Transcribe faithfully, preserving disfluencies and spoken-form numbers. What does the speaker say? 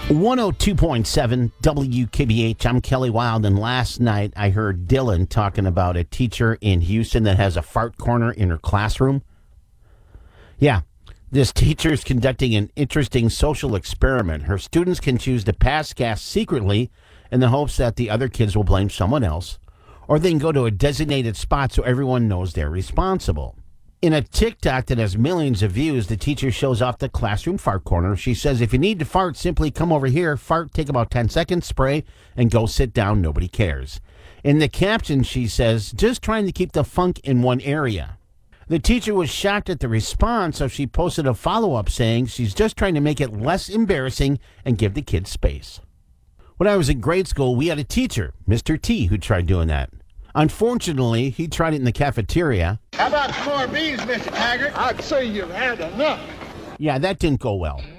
one oh two point seven W K B H. I'm Kelly Wild, and last night I heard Dylan talking about a teacher in Houston that has a fart corner in her classroom. Yeah, this teacher is conducting an interesting social experiment. Her students can choose to pass gas secretly in the hopes that the other kids will blame someone else, or they can go to a designated spot so everyone knows they're responsible. In a TikTok that has millions of views, the teacher shows off the classroom fart corner. She says, if you need to fart, simply come over here, fart, take about ten seconds, spray, and go sit down. Nobody cares. In the caption, she says, just trying to keep the funk in one area. The teacher was shocked at the response, so she posted a follow-up saying she's just trying to make it less embarrassing and give the kids space. When I was in grade school, we had a teacher, Mister T, who tried doing that. Unfortunately, he tried it in the cafeteria. How about some more beans, Mister Taggart? I'd say you've had enough. Yeah, that didn't go well.